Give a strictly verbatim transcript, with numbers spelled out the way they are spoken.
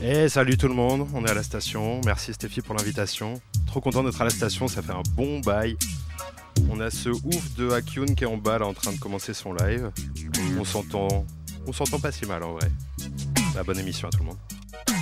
Et salut tout le monde, on est à la station. Merci Stéphie pour l'invitation. Trop content d'être à la station, ça fait un bon bail. On a ce ouf de Hakyun qui est en bas là en train de commencer son live. On s'entend, on s'entend pas si mal en vrai. La bonne émission à tout le monde.